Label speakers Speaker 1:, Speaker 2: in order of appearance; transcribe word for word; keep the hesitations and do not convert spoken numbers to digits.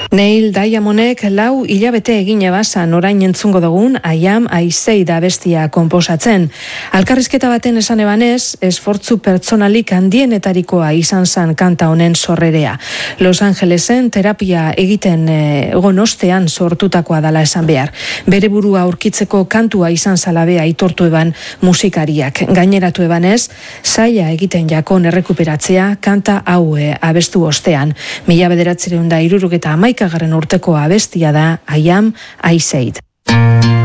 Speaker 1: Neil Diamondek lau hilabete egin ebazan orain entzungo dugun I Am I Say da bestia konposatzen. Alkarrizketa baten esan ebanez, esfortzu pertsonalik handienetarikoa izan zan kanta honen sorrerea. Los Angelesen terapia egiten egon ostean sortutakoa dala esan behar. Bere burua aurkitzeko kantua izan zalabea aitortu eban musikariak. Gaineratu ebanez, zaila egiten jakon errekuperatzea kanta hau abestu ostean. Mila bederatzireun da irurugeta amaikagarren urteko abestia da I Am I Said.